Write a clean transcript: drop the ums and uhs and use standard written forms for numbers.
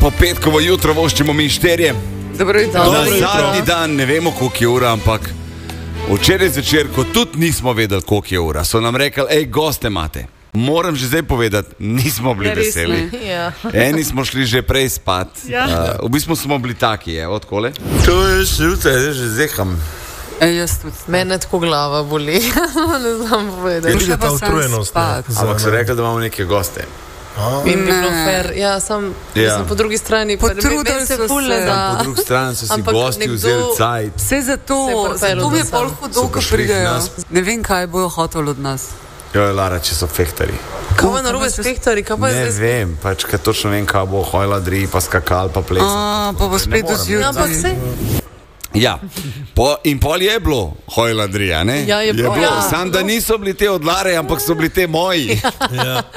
lepo petkovo jutro voščimo mi šterje. Dobro jutro. Zadnji dan, ne vemo, koliko je ura, ampak včeraj zvečer, ko tudi nismo vedeli, koliko je ura, so nam rekli, ej, goste imate. Moram že zdaj povedati, nismo bili veseli. Ja. Eni smo šli že prej spat. Ja. V bistvu smo bili taki, odkole? To je že zeham. Jaz tudi. Mene tako glava boli, ne znam povedati. Vidiš, da ta utrujenost. Ampak so rekli, da imamo neke goste. In bi bilo fair. Ja, sem po drugi strani. Potrudili so se. Po drugi strani so si Ampak gosti nekdo- vzeli cajt. Vse zato Se mi je pripeljal pol do hudo, So ko prišli k pridejo. nas. Ne vem, kaj bojo hoteli od nas. Jo, Lara, če so fehtari. Kaj pa narobe s fehtarji? Kaj pa Ne je zdaj? vem, pač, ker točno vem, kaj bo hojladri, pa skakal, pa plesal. Pa bo spet do Ja, ampak zjutraj. vse. Ja, in pol je bilo hojladri, a ne? Ja, je bilo. Ja. Sam, da niso bili te od Lare, ampak so bili te moji.